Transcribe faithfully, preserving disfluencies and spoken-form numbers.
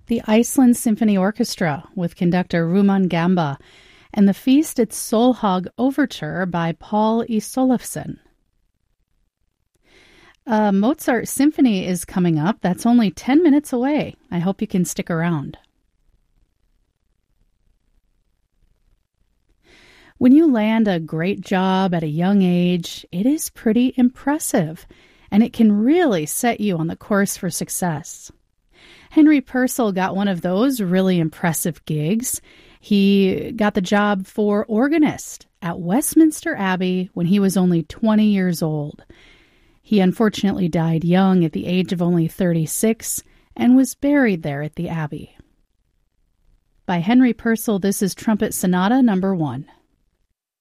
the Iceland Symphony Orchestra with conductor Ruman Gamba, and the Feast at Solhaug Overture by Paul Isolafsson. A Mozart Symphony is coming up. That's only ten minutes away. I hope you can stick around. When you land a great job at a young age, it is pretty impressive, and it can really set you on the course for success. Henry Purcell got one of those really impressive gigs. He got the job for organist at Westminster Abbey when he was only twenty years old. He unfortunately died young at the age of only thirty-six and was buried there at the Abbey. By Henry Purcell, this is Trumpet Sonata number one.